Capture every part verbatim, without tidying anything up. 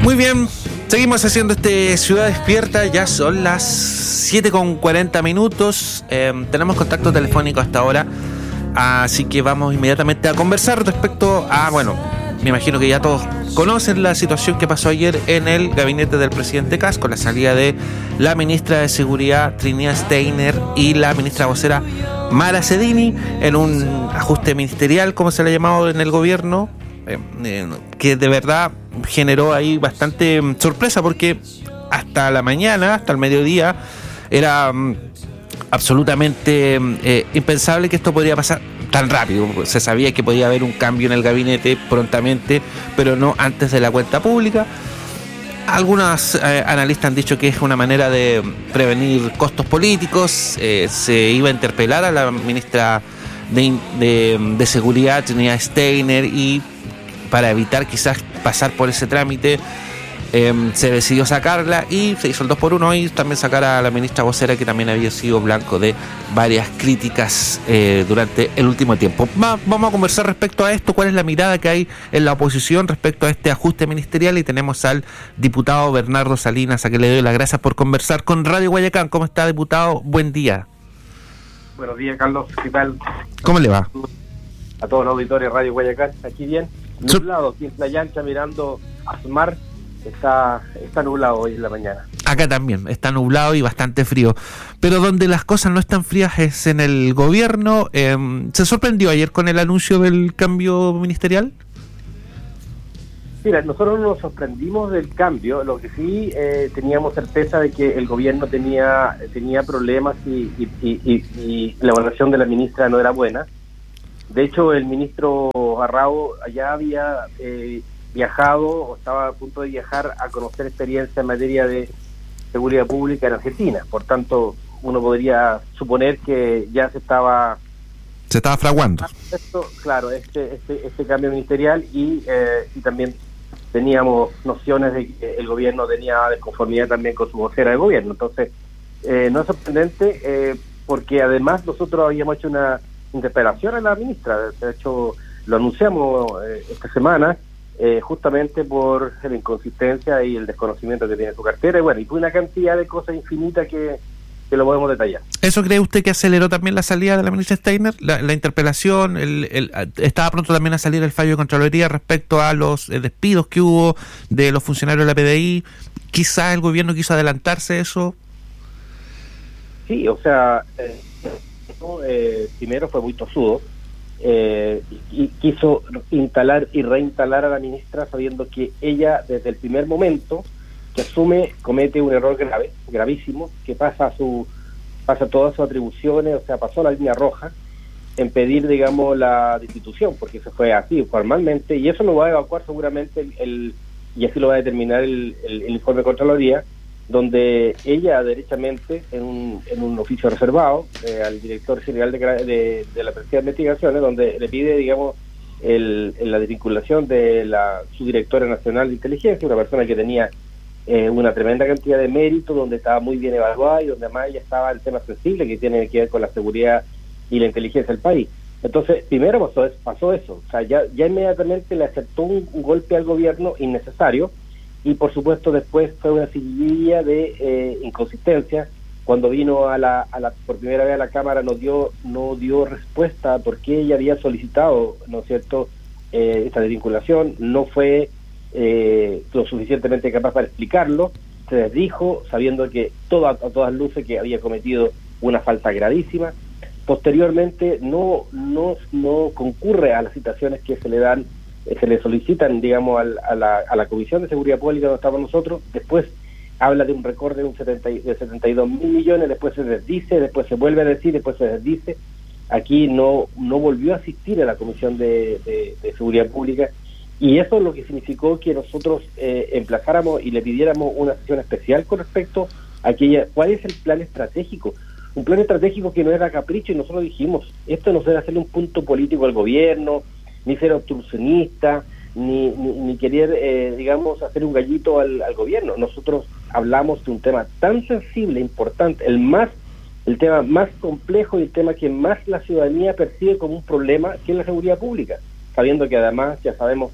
Muy bien, seguimos haciendo este Ciudad Despierta, ya son las siete con cuarenta minutos, eh, tenemos contacto telefónico hasta ahora, así que vamos inmediatamente a conversar respecto a, bueno, me imagino que ya todos conocen la situación que pasó ayer en el gabinete del presidente Kast, con la salida de la ministra de Seguridad Trinidad Steiner y la ministra vocera Mara Cedini, en un ajuste ministerial, como se le ha llamado en el gobierno, eh, eh, que de verdad generó ahí bastante um, sorpresa, porque hasta la mañana, hasta el mediodía, era um, absolutamente eh, impensable que esto podría pasar tan rápido. Se sabía que podía haber un cambio en el gabinete prontamente, pero no antes de la cuenta pública. Algunos eh, analistas han dicho que es una manera de prevenir costos políticos. Eh, se iba a interpelar a la ministra de, de, de Seguridad, Trinidad Steiner, y para evitar quizás pasar por ese trámite, eh, se decidió sacarla y se hizo el dos por uno, y también sacar a la ministra vocera, que también había sido blanco de varias críticas eh, durante el último tiempo. Va, vamos a conversar respecto a esto, cuál es la mirada que hay en la oposición respecto a este ajuste ministerial, y tenemos al diputado Bernardo Salinas, a que le doy las gracias por conversar con Radio Guayacán. ¿Cómo está, diputado? Buen día. Buenos días, Carlos. ¿Qué tal? ¿Cómo le va? A todos los auditores de Radio Guayacán. Aquí bien, nublado, aquí en Playa Ancha, mirando a su mar. Está, está nublado hoy en la mañana. Acá también, está nublado y bastante frío. Pero donde las cosas no están frías es en el gobierno. Eh, ¿Se sorprendió ayer con el anuncio del cambio ministerial? Mira, nosotros nos sorprendimos del cambio. Lo que sí eh, teníamos certeza de que el gobierno tenía tenía problemas y, y, y, y, y la evaluación de la ministra no era buena. De hecho, el ministro Arrao ya había eh, viajado o estaba a punto de viajar a conocer experiencia en materia de seguridad pública en Argentina. Por tanto, uno podría suponer que ya se estaba... Se estaba fraguando. Esto, claro, este, este, este cambio ministerial y, eh, y también teníamos nociones de que el gobierno tenía desconformidad también con su vocera de gobierno. Entonces, eh, no es sorprendente eh, porque además nosotros habíamos hecho una interpelación a la ministra. De hecho, lo anunciamos eh, esta semana, Eh, justamente por la inconsistencia y el desconocimiento que tiene su cartera, y bueno, y fue una cantidad de cosas infinitas que, que lo podemos detallar. ¿Eso cree usted que aceleró también la salida de la ministra Steiner? La, la interpelación, el, el, estaba pronto también a salir el fallo de Contraloría respecto a los eh, despidos que hubo de los funcionarios de la P D I. ¿Quizás el gobierno quiso adelantarse eso? Sí, o sea, eh, eh, primero fue muy tosudo. Eh, y quiso instalar y reinstalar a la ministra sabiendo que ella desde el primer momento que asume comete un error grave, gravísimo, que pasa a su pasa todas sus atribuciones, o sea, pasó la línea roja en pedir, digamos, la destitución, porque eso fue así formalmente, y eso lo va a evacuar seguramente el, el y así lo va a determinar el, el, el informe de Contraloría, donde ella derechamente en un, en un oficio reservado eh, al director general de, de, de la Presidencia de Investigaciones, donde le pide, digamos, el, el, la desvinculación de la subdirectora nacional de inteligencia, una persona que tenía eh, una tremenda cantidad de mérito, donde estaba muy bien evaluada y donde además ella estaba en temas sensibles que tienen que ver con la seguridad y la inteligencia del país. Entonces, primero pasó, pasó eso, o sea, ya, ya inmediatamente le aceptó un, un golpe al gobierno innecesario. Y por supuesto después fue una seguidilla de eh, inconsistencia. Cuando vino a la, a la por primera vez a la Cámara no dio no dio respuesta porque ella había solicitado, ¿no es cierto?, eh, esta desvinculación. No fue eh, lo suficientemente capaz para explicarlo. Se desdijo sabiendo que todo, a todas luces que había cometido una falta gravísima. Posteriormente no no no concurre a las citaciones que se le dan se le solicitan, digamos, al, a, la, a la Comisión de Seguridad Pública donde estábamos nosotros. Después habla de un recorte de un setenta, de setenta y dos mil millones, después se desdice, después se vuelve a decir, después se desdice. Aquí no no volvió a asistir a la Comisión de, de, de Seguridad Pública, y eso es lo que significó que nosotros eh, emplazáramos y le pidiéramos una sesión especial con respecto a aquella, cuál es el plan estratégico. Un plan estratégico que no era capricho, y nosotros dijimos, esto no debe hacerle un punto político al gobierno, ni ser obstruccionista, ni, ni, ni querer, eh, digamos, hacer un gallito al, al gobierno. Nosotros hablamos de un tema tan sensible, importante, el más, el tema más complejo y el tema que más la ciudadanía percibe como un problema, que es la seguridad pública, sabiendo que además ya sabemos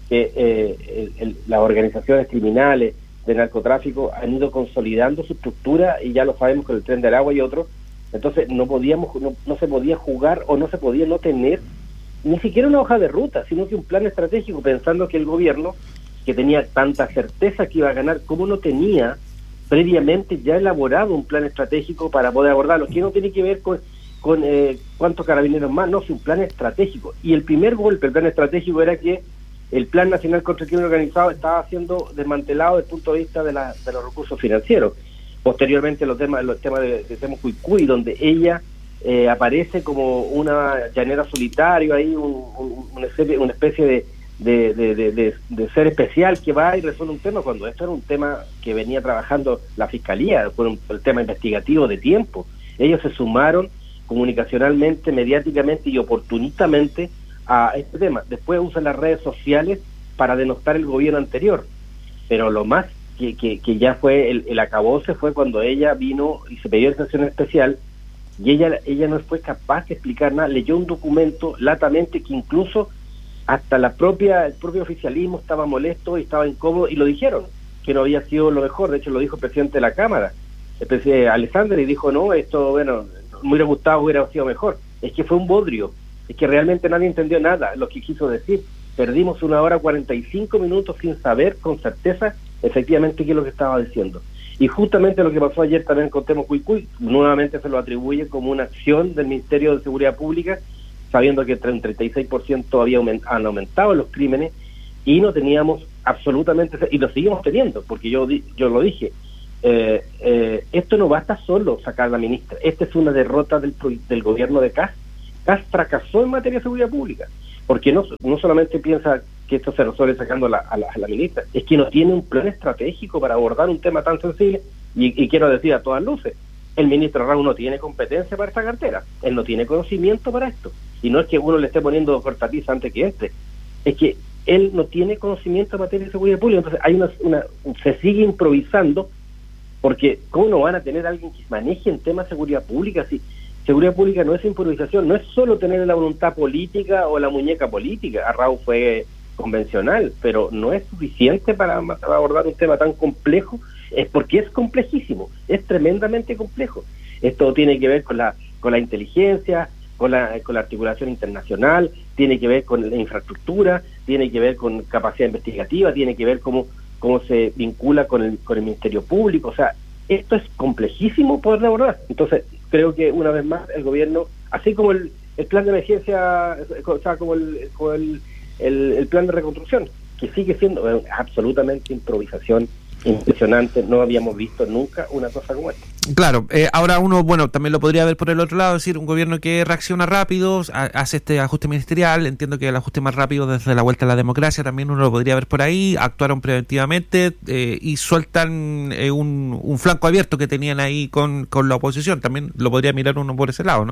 que eh, el, el, las organizaciones criminales de narcotráfico han ido consolidando su estructura y ya lo sabemos con el Tren del Agua y otros. Entonces no podíamos, no, no se podía jugar o no se podía no tener ni siquiera una hoja de ruta, sino que un plan estratégico, pensando que el gobierno, que tenía tanta certeza que iba a ganar, como no tenía previamente ya elaborado un plan estratégico para poder abordarlo, que no tiene que ver con, con eh, cuántos carabineros más, no, es un plan estratégico. Y el primer golpe, el plan estratégico, era que el Plan Nacional contra el Crimen Organizado estaba siendo desmantelado desde el punto de vista de, la, de los recursos financieros. Posteriormente los temas los temas de, de Temu Cuicuy, donde ella eh, aparece como una llanera solitario, ahí un, un, una especie, una especie de, de, de, de, de, de ser especial que va y resuelve un tema, cuando esto era un tema que venía trabajando la Fiscalía, fue un, el tema investigativo de tiempo. Ellos se sumaron comunicacionalmente, mediáticamente y oportunistamente a este tema. Después usan las redes sociales para denostar el gobierno anterior, pero lo más que, que, que ya fue el, el acabose fue cuando ella vino y se pidió sesión especial y ella ella no fue capaz de explicar nada, leyó un documento latamente que incluso hasta la propia el propio oficialismo estaba molesto y estaba incómodo y lo dijeron, que no había sido lo mejor. De hecho lo dijo el presidente de la Cámara, el presidente Alexander, y dijo, no, esto, bueno, me hubiera gustado, hubiera sido mejor. Es que fue un bodrio, es que realmente nadie entendió nada lo que quiso decir. Perdimos una hora cuarenta y cinco minutos sin saber con certeza efectivamente qué es lo que estaba diciendo. Y justamente lo que pasó ayer también con Temu Cuicuy, nuevamente se lo atribuye como una acción del Ministerio de Seguridad Pública, sabiendo que un treinta y seis por ciento había aument- han aumentado los crímenes y no teníamos absolutamente, y lo seguimos teniendo, porque yo di- yo lo dije, eh, eh, esto no basta solo sacar a la ministra, esta es una derrota del, del gobierno de Kast. Kast fracasó en materia de seguridad pública, porque no, no solamente piensa que esto se resuelve sacando a la, a, la, a la ministra, es que no tiene un plan estratégico para abordar un tema tan sensible, y, y quiero decir a todas luces, el ministro Raúl no tiene competencia para esta cartera, él no tiene conocimiento para esto, y no es que uno le esté poniendo cortapisa antes que este, es que él no tiene conocimiento en materia de seguridad pública. Entonces hay una, una se sigue improvisando, porque ¿cómo no van a tener a alguien que maneje en temas de seguridad pública? Si seguridad pública no es improvisación, no es solo tener la voluntad política o la muñeca política. Arrau fue convencional, pero no es suficiente para, para abordar un tema tan complejo, es porque es complejísimo, es tremendamente complejo. Esto tiene que ver con la con la inteligencia, con la con la articulación internacional, tiene que ver con la infraestructura, tiene que ver con capacidad investigativa, tiene que ver cómo cómo se vincula con el con el Ministerio Público. O sea, esto es complejísimo poder abordar. Entonces, creo que una vez más el gobierno, así como el, el plan de emergencia, o sea, como el, como el, el, el plan de reconstrucción, que sigue siendo bueno, absolutamente improvisación, impresionante, no habíamos visto nunca una cosa como esta. Claro, eh, ahora uno, bueno, también lo podría ver por el otro lado, es decir, un gobierno que reacciona rápido, a, hace este ajuste ministerial, entiendo que el ajuste más rápido desde la vuelta a la democracia, también uno lo podría ver por ahí, actuaron preventivamente eh, y sueltan eh, un, un flanco abierto que tenían ahí con, con la oposición, también lo podría mirar uno por ese lado, ¿no?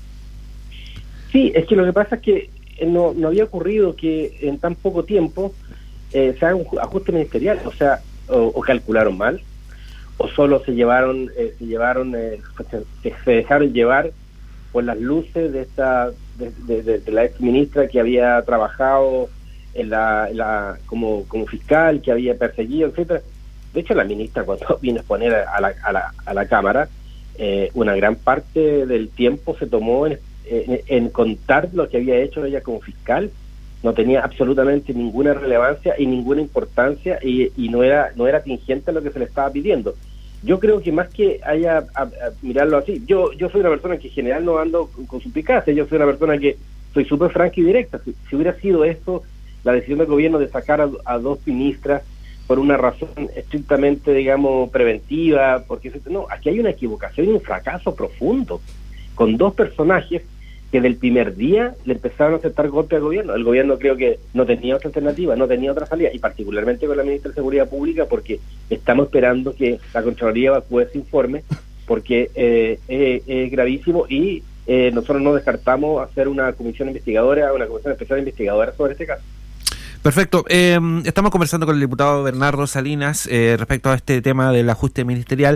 Sí, es que lo que pasa es que no, no había ocurrido que en tan poco tiempo eh, se haga un ajuste ministerial, o sea, o, o calcularon mal, o solo se llevaron, eh, se llevaron, eh, se, se dejaron llevar por las luces de esta, de, de, de, de la ex ministra que había trabajado en la, en la como, como fiscal, que había perseguido, etcétera. De hecho, la ministra cuando vino a exponer a la, a la, a la Cámara, eh, una gran parte del tiempo se tomó en, en, en contar lo que había hecho ella como fiscal. No tenía absolutamente ninguna relevancia y ninguna importancia y, y no era no era tingente lo que se le estaba pidiendo. Yo creo que más que haya a, a mirarlo así, yo yo soy una persona que en general no ando con, con suspicacia, yo soy una persona que soy súper franca y directa. Si, si hubiera sido esto, la decisión del gobierno de sacar a, a dos ministras por una razón estrictamente, digamos, preventiva, porque no, aquí hay una equivocación y un fracaso profundo, con dos personajes que del primer día le empezaron a aceptar golpe al gobierno. El gobierno creo que no tenía otra alternativa, no tenía otra salida, y particularmente con la ministra de Seguridad Pública, porque estamos esperando que la Contraloría evacúe ese informe, porque eh, eh, es gravísimo, y eh, nosotros no descartamos hacer una comisión investigadora, una comisión especial investigadora sobre este caso. Perfecto. Eh, estamos conversando con el diputado Bernardo Salinas eh, respecto a este tema del ajuste ministerial.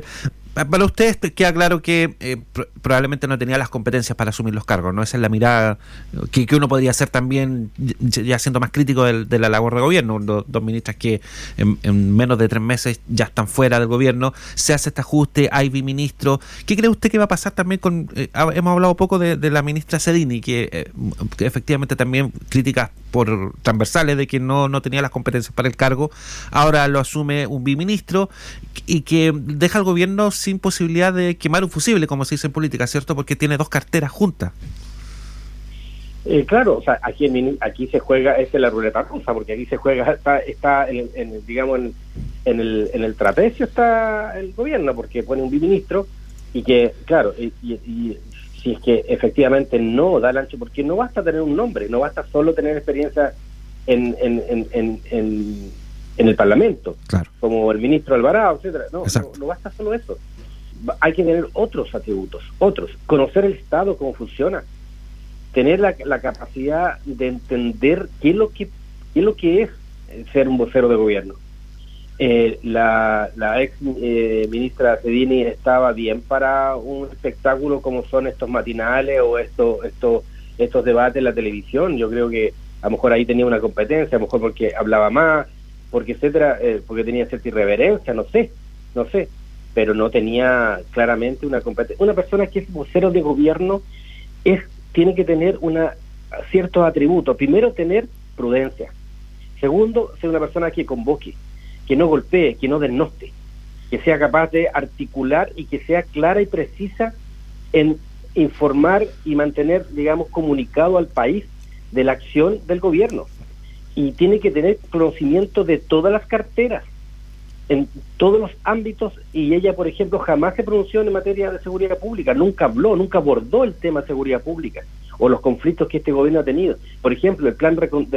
Para ustedes queda claro que eh, pr- probablemente no tenía las competencias para asumir los cargos, ¿no? Esa es la mirada que, que uno podría hacer también, ya siendo más crítico del, de la labor de gobierno. Dos, dos ministras que en, en menos de tres meses ya están fuera del gobierno, se hace este ajuste, hay biministro. ¿Qué cree usted que va a pasar también con, eh, hemos hablado poco de, de la ministra Sedini, que, eh, que efectivamente también críticas por transversales de que no, no tenía las competencias para el cargo, ahora lo asume un biministro y que deja al gobierno sin posibilidad de quemar un fusible, como se dice en política, ¿cierto? Porque tiene dos carteras juntas. Eh, claro, o sea, aquí en, aquí se juega, esta es la ruleta rusa, porque aquí se juega, está, está en, en, digamos, en, en, el, en el trapecio está el gobierno, porque pone un biministro y que, claro, y, y, y si es que efectivamente no da el ancho, porque no basta tener un nombre, no basta solo tener experiencia en, en, en, en, en, en el Parlamento, claro, como el ministro Alvarado, etcétera. No, no, exacto. no basta solo eso. Hay que tener otros atributos, otros, conocer el Estado, cómo funciona, tener la, la capacidad de entender qué es lo que qué es lo que es ser un vocero de gobierno. Eh, la, la ex eh, ministra Sedini estaba bien para un espectáculo como son estos matinales o estos estos estos debates en la televisión. Yo creo que a lo mejor ahí tenía una competencia, a lo mejor porque hablaba más, porque etcétera, eh, porque tenía cierta irreverencia, no sé, no sé. pero no tenía claramente una competencia. Una persona que es vocero de gobierno es tiene que tener una ciertos atributos. Primero, tener prudencia. Segundo, ser una persona que convoque, que no golpee, que no desnoste, que sea capaz de articular y que sea clara y precisa en informar y mantener, digamos, comunicado al país de la acción del gobierno. Y tiene que tener conocimiento de todas las carteras, en todos los ámbitos, y ella, por ejemplo, jamás se pronunció en materia de seguridad pública, nunca habló, nunca abordó el tema de seguridad pública o los conflictos que este gobierno ha tenido. Por ejemplo, el plan de